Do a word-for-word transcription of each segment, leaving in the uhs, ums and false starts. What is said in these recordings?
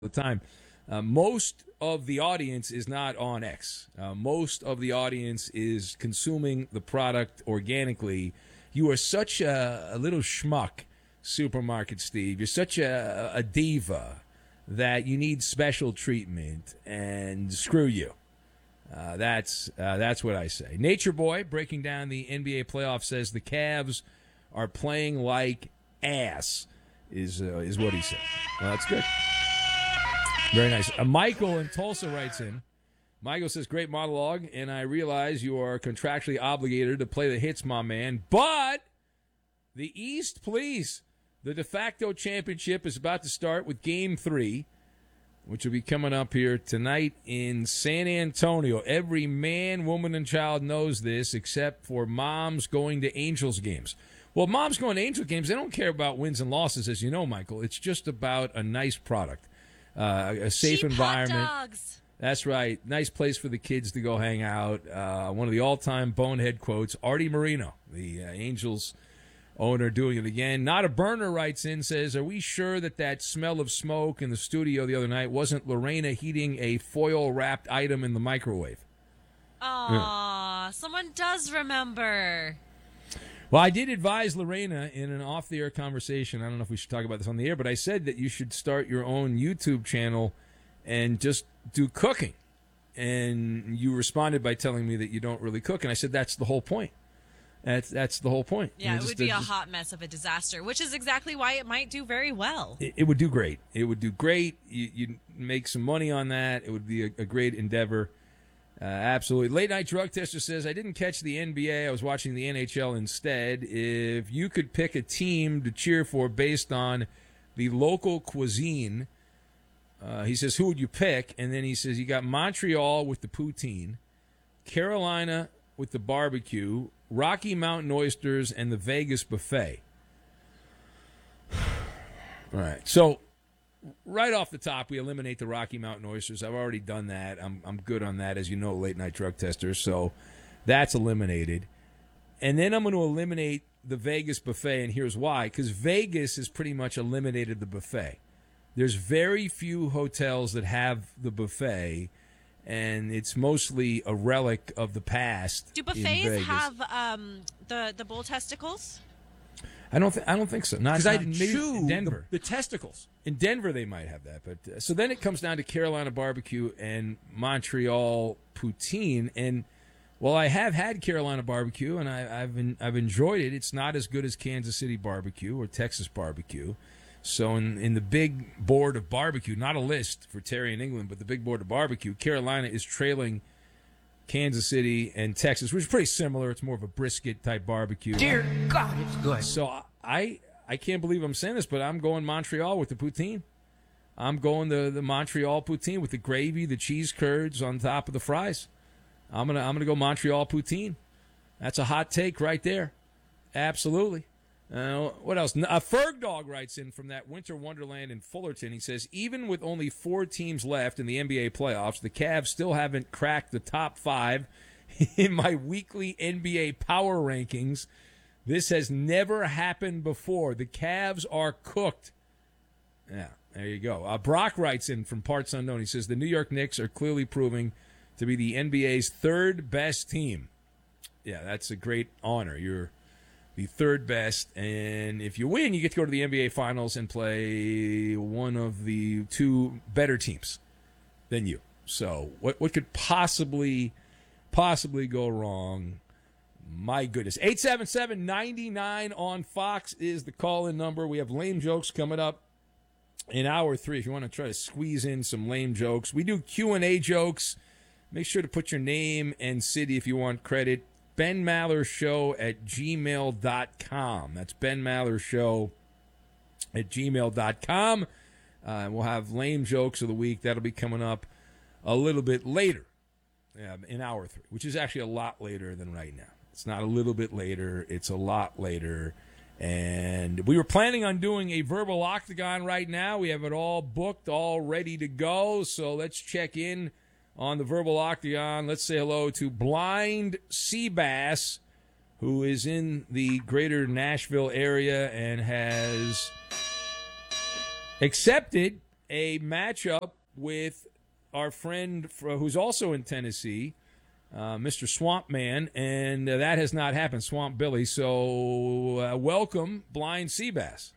the time. Uh, most of the audience is not on X. Uh, most of the audience is consuming the product organically. You are such a, a little schmuck, Supermarket Steve. You're such a, a diva that you need special treatment, and screw you. Uh, that's uh, that's what I say. Nature Boy, breaking down the N B A playoffs, says the Cavs are playing like ass, is uh, is what he said. Well, that's good. Very nice. Uh, Michael in Tulsa writes in. Michael says, great monologue, and I realize you are contractually obligated to play the hits, my man. But the East, please. The de facto championship is about to start with Game three, which will be coming up here tonight in San Antonio. Every man, woman, and child knows this, except for moms going to Angels games. Well, moms going to Angels games, they don't care about wins and losses, as you know, Michael. It's just about a nice product. Uh, a safe Cheap environment. Hot dogs. That's right. Nice place for the kids to go hang out. Uh, one of the all-time bonehead quotes, Artie Moreno, the uh, Angels owner, doing it again. Not a Burner writes in, says, are we sure that that smell of smoke in the studio the other night wasn't Lorena heating a foil-wrapped item in the microwave? Aw, yeah. Someone does remember. Well, I did advise Lorena in an off-the-air conversation. I don't know if we should talk about this on the air, but I said that you should start your own YouTube channel and just do cooking. And you responded by telling me that you don't really cook. And I said, that's the whole point. That's that's the whole point. Yeah, it just, would be a just, hot mess of a disaster, which is exactly why it might do very well. It, it would do great. It would do great. You, you'd make some money on that. It would be a, a great endeavor. Uh, absolutely. Late Night Drug Tester says, I didn't catch the N B A. I was watching the N H L instead. If you could pick a team to cheer for based on the local cuisine, uh, he says, who would you pick? And then he says, you got Montreal with the poutine, Carolina with the barbecue, Rocky Mountain oysters, and the Vegas buffet. All right. So, right off the top, we eliminate the Rocky Mountain oysters. I've already done that. I'm I'm good on that, as you know, Late Night Drug Tester. So that's eliminated. And then I'm going to eliminate the Vegas buffet, and here's why. Because Vegas has pretty much eliminated the buffet. There's very few hotels that have the buffet, and it's mostly a relic of the past. Do buffets have um, the, the bull testicles? I don't think I don't think so. Not because I not- maybe chew in Denver. The, the testicles. In Denver, they might have that, but uh, so then it comes down to Carolina barbecue and Montreal poutine. And well, I have had Carolina barbecue, and I, I've en- I've enjoyed it. It's not as good as Kansas City barbecue or Texas barbecue. So in in the big board of barbecue, not a list for Terry in England, but the big board of barbecue, Carolina is trailing Kansas City and Texas, which is pretty similar. It's more of a brisket type barbecue. Dear God, it's good. So I I can't believe I'm saying this, but I'm going Montreal with the poutine. I'm going the, the Montreal poutine with the gravy, the cheese curds on top of the fries. I'm gonna I'm gonna go Montreal poutine. That's a hot take right there. Absolutely. Uh, what else? A Ferg Dog writes in from that winter wonderland in Fullerton. He says, even with only four teams left in the N B A playoffs, the Cavs still haven't cracked the top five in my weekly N B A power rankings. This has never happened before. The Cavs are cooked. Yeah, there you go. Uh, Brock writes in from Parts Unknown. He says, the New York Knicks are clearly proving to be the N B A's third best team. Yeah, that's a great honor. You're the third best, and if you win, you get to go to the N B A Finals and play one of the two better teams than you. So what what could possibly possibly go wrong? My goodness. eight seven seven, nine nine on Fox is the call-in number. We have lame jokes coming up in hour three. If you want to try to squeeze in some lame jokes. We do Q and A jokes. Make sure to put your name and city if you want credit. Ben Maller Show at gmail dot com. That's Ben Maller Show at gmail dot com. Uh, we'll have lame jokes of the week. That'll be coming up a little bit later uh, in hour three, which is actually a lot later than right now. It's not a little bit later. It's a lot later. And we were planning on doing a verbal octagon right now. We have it all booked, all ready to go. So let's check in on the verbal octagon. Let's say hello to Blind Seabass, who is in the greater Nashville area and has accepted a matchup with our friend f- who's also in Tennessee, uh, Mister Swamp Man, and uh, that has not happened, Swamp Billy. So uh, welcome, Blind Seabass.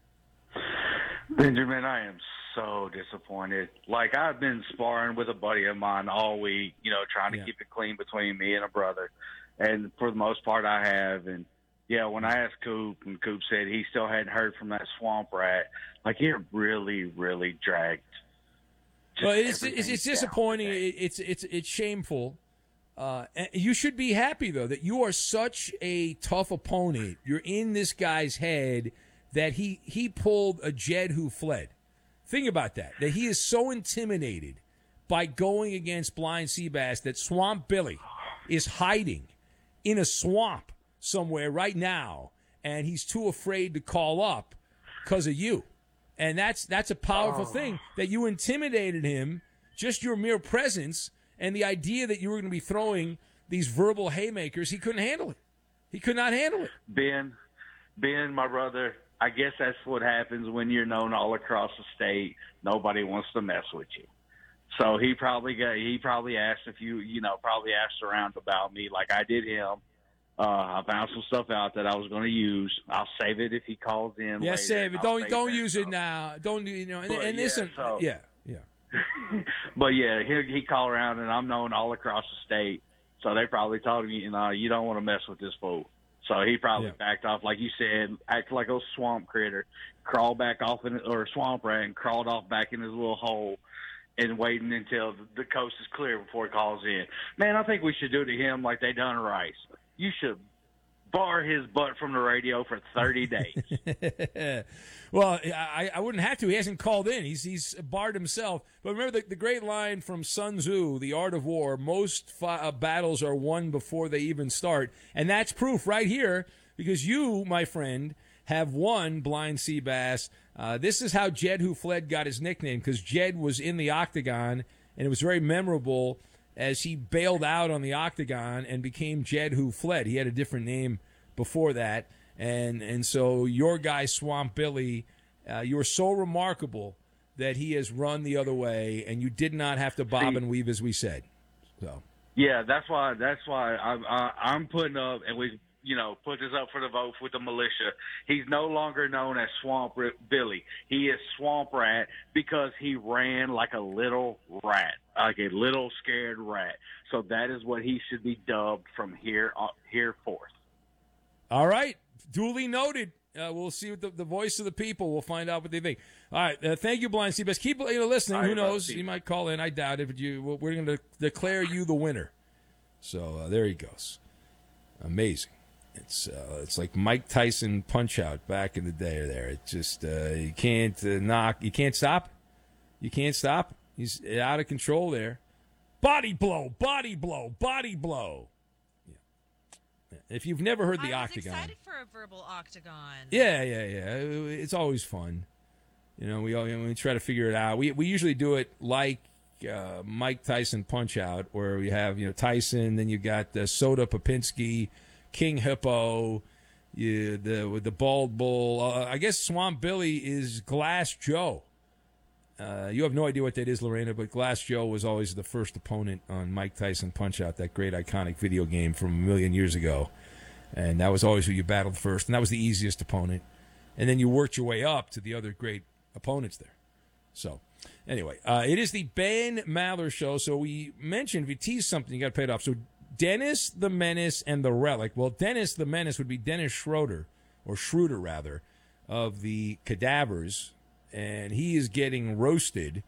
Benjamin, I am so disappointed. Like, I've been sparring with a buddy of mine all week, you know, trying to Yeah. keep it clean between me and a brother. And for the most part, I have. And, yeah, when I asked Coop, and Coop said he still hadn't heard from that swamp rat, like, it really, really dragged. just Well, it's it's, everything it's down disappointing. today. It, it's it's it's shameful. Uh, and you should be happy though that you are such a tough opponent. You're in this guy's head that he he pulled a Jed who fled. Think about that. That he is so intimidated by going against Blind Seabass that Swamp Billy is hiding in a swamp somewhere right now, and he's too afraid to call up because of you. And that's that's a powerful Oh. thing, that you intimidated him, just your mere presence and the idea that you were going to be throwing these verbal haymakers. He couldn't handle it. He could not handle it. Ben, Ben, my brother, I guess that's what happens when you're known all across the state. Nobody wants to mess with you. So he probably got, he probably asked if you, you know, probably asked around about me like I did him. Uh, I found some stuff out that I was going to use. I'll save it if he calls in. Yeah, later, save it. I'll Don't save don't that use it stuff. now. Don't you know? And, But, and yeah, listen, so- yeah, yeah. But yeah, he he called around, and I'm known all across the state. So they probably told him, you know, you don't want to mess with this fool. So he probably Yeah. backed off, like you said, acted like a swamp critter, crawled back off in, or a swamp rat, and crawled off back in his little hole, and waiting until the coast is clear before he calls in. Man, I think we should do to him like they done Rice. You should bar his butt from the radio for thirty days. Well, I, I wouldn't have to. He hasn't called in. He's he's barred himself. But remember the, the great line from Sun Tzu, The Art of War: most fi- uh, battles are won before they even start. And that's proof right here, because you, my friend, have won Blind Seabass. Uh, this is how Jed Who Fled got his nickname, because Jed was in the octagon, and it was very memorable as he bailed out on the octagon and became Jed Who Fled. He had a different name before that. And and so your guy, Swamp Billy, uh, you are so remarkable that he has run the other way, and you did not have to bob See- and weave, as we said. So Yeah, that's why. That's why I'm I, I'm putting up, and we, you know, put this up for the vote with the militia. He's no longer known as Swamp R- Billy. He is Swamp Rat because he ran like a little rat, like a little scared rat. So that is what he should be dubbed from here on, here forth. all right, duly noted. Uh, we'll see what the, the voice of the people. We'll find out what they think. All right, uh, thank you, Blind Seabass. Keep you know, listening. All Who right, brother, knows? see You you. might call in. I doubt it, but you. We're going to declare you the winner. So uh, there he goes. Amazing. It's uh, it's like Mike Tyson Punch Out back in the day. There, it just uh, you can't uh, knock. You can't stop. You can't stop. He's out of control there. Body blow, body blow, body blow. Yeah. If you've never heard the I was octagon, excited for a verbal octagon. yeah, yeah, yeah. It's always fun. You know, we all, we try to figure it out. We we usually do it like uh, Mike Tyson Punch Out, where we have you know Tyson, then you got uh, Soda Popinski, King Hippo, you, the with the bald bull. Uh, I guess Swamp Billy is Glass Joe. Uh, you have no idea what that is, Lorena, but Glass Joe was always the first opponent on Mike Tyson Punch Out, that great iconic video game from a million years ago. And that was always who you battled first, and that was the easiest opponent. And then you worked your way up to the other great opponents there. So, anyway, uh, it is the Ben Maller Show. So we mentioned, if you tease something, you got to pay it off. So Dennis the Menace and the Relic. Well, Dennis the Menace would be Dennis Schroeder, or Schroeder rather, of the Cadavers, and he is getting roasted.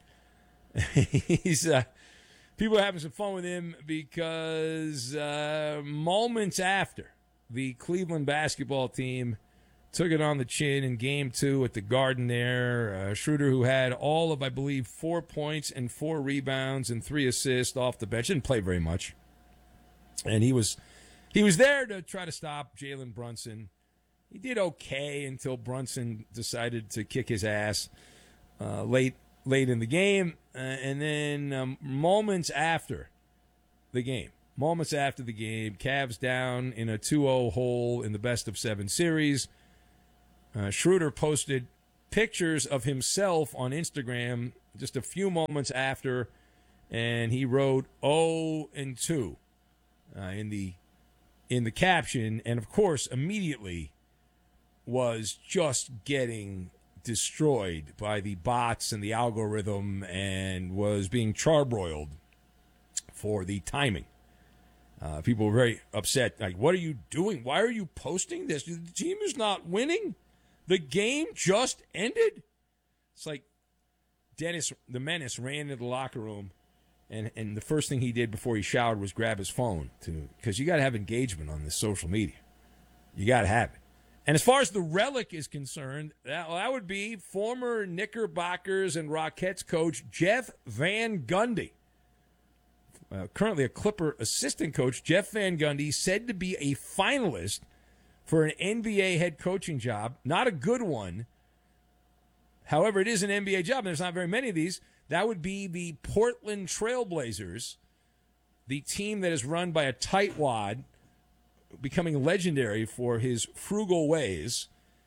He's uh, people are having some fun with him because uh, moments after the Cleveland basketball team took it on the chin in game two at the Garden there, uh, Schroeder, who had all of, I believe, four points and four rebounds and three assists off the bench, didn't play very much, and he was he was there to try to stop Jalen Brunson. He did okay until Brunson decided to kick his ass uh, late late in the game. Uh, and then um, moments after the game, moments after the game, Cavs down in a two oh hole in the best of seven series. Uh, Schroeder posted pictures of himself on Instagram just a few moments after, and he wrote oh and two uh, in the in the caption, and of course immediately was just getting destroyed by the bots and the algorithm, and was being charbroiled for the timing. Uh, people were very upset. Like, what are you doing? Why are you posting this? The team is not winning. The game just ended. It's like Dennis the Menace ran into the locker room, and, and the first thing he did before he showered was grab his phone, to because you got to have engagement on this social media. You got to have it. And as far as the relic is concerned, that, that would be former Knickerbockers and Rockettes coach Jeff Van Gundy. Uh, currently a Clipper assistant coach, Jeff Van Gundy, said to be a finalist for an N B A head coaching job. Not a good one. However, it is an N B A job, and there's not very many of these. That would be the Portland Trailblazers, the team that is run by a tightwad, becoming legendary for his frugal ways.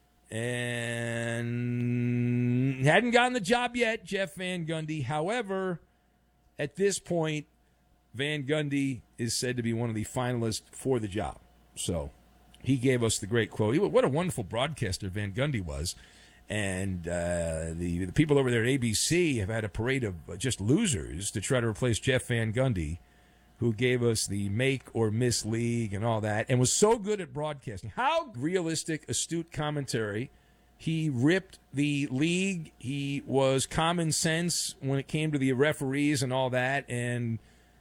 And hadn't gotten the job yet, Jeff Van Gundy. However, at this point, Van Gundy is said to be one of the finalists for the job. So he gave us the great quote. He, what a wonderful broadcaster Van Gundy was. And uh, the, the people over there at A B C have had a parade of just losers to try to replace Jeff Van Gundy, who gave us the make or miss league and all that, and was so good at broadcasting. How realistic, astute commentary. He ripped the league. He was common sense when it came to the referees and all that, and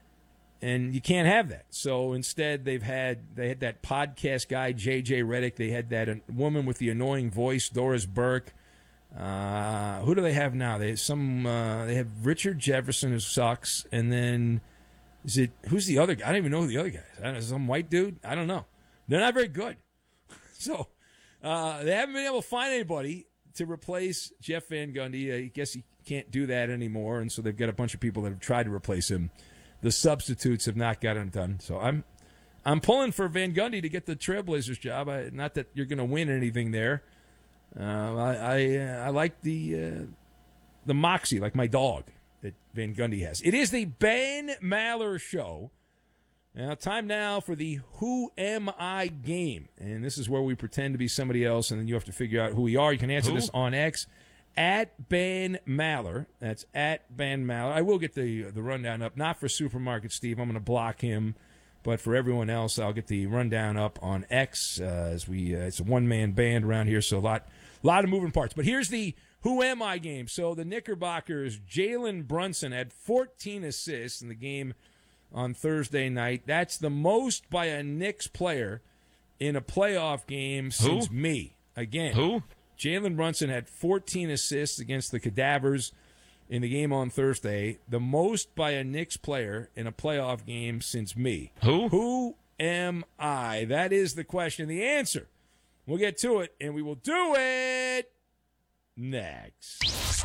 and you can't have that. So instead, they've had they had that podcast guy, J J Redick. They had that uh, woman with the annoying voice, Doris Burke. Uh, who do they have now? They have some. Uh, they have Richard Jefferson, who sucks, and then is it who's the other guy? I don't even know who the other guy is. I don't know, some white dude. I don't know. They're not very good. So uh, they haven't been able to find anybody to replace Jeff Van Gundy. I guess he can't do that anymore, and so they've got a bunch of people that have tried to replace him. The substitutes have not gotten it done. So I'm I'm pulling for Van Gundy to get the Trailblazers job. I, not that you're going to win anything there. Uh, I I, uh, I like the uh, the moxie, like my dog, that Van Gundy has. It is the Ben Maller Show. Now, time now for the Who Am I game. And this is where we pretend to be somebody else, and then you have to figure out who we are. You can answer Who? this on X. At Ben Maller. That's at Ben Maller. I will get the the rundown up. Not for Supermarket Steve. I'm going to block him. But for everyone else, I'll get the rundown up on X. Uh, as we, uh, it's a one-man band around here, so a lot, lot of moving parts. But here's the Who Am I game. So the Knickerbockers, Jalen Brunson had fourteen assists in the game on Thursday night. That's the most by a Knicks player in a playoff game since Who? me. Again. Who? Jalen Brunson had fourteen assists against the Cadavers in the game on Thursday, the most by a Knicks player in a playoff game since me. Who? Who am I? That is the question. The answer. We'll get to it, and we will do it next.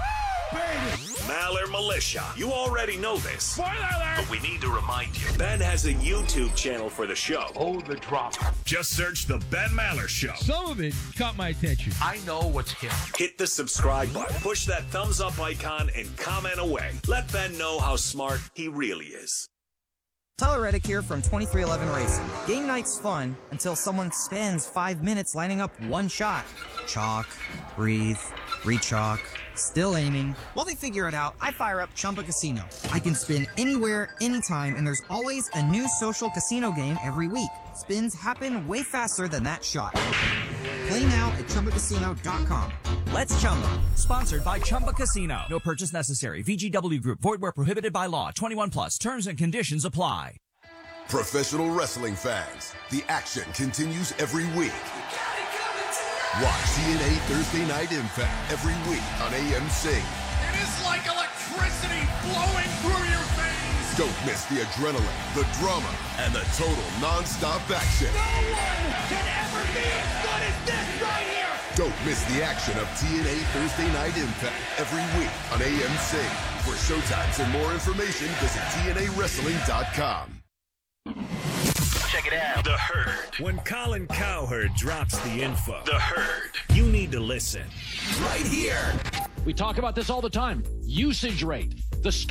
Maller Militia. You already know this. Spoiler alert! But we need to remind you. Ben has a YouTube channel for the show. Oh, the drop. Just search The Ben Maller Show. Some of it caught my attention. I know what's hip. Hit the subscribe button. Push that thumbs up icon and comment away. Let Ben know how smart he really is. Tyler Reddick here from twenty-three eleven Racing. Game night's fun until someone spends five minutes lining up one shot. Chalk, breathe, re-chalk, still aiming. While they figure it out, I fire up Chumba Casino. I can spin anywhere, anytime, and there's always a new social casino game every week. Spins happen way faster than that shot. Play now at Chumba Casino dot com. Let's Chumba. Sponsored by Chumba Casino. No purchase necessary. V G W Group. Void where prohibited by law. twenty-one plus. Terms and conditions apply. Professional wrestling fans, the action continues every week. Watch T N A Thursday Night Impact every week on A M C. It is like electricity flowing through your veins. Don't miss the adrenaline, the drama, and the total non-stop action. No one can ever be as good as this right here. Don't miss the action of T N A Thursday Night Impact every week on A M C. For showtimes and more information, visit T N A wrestling dot com. Check it out. The Herd. When Colin Cowherd drops the info, The Herd, you need to listen. Right here. We talk about this all the time. Usage rate. The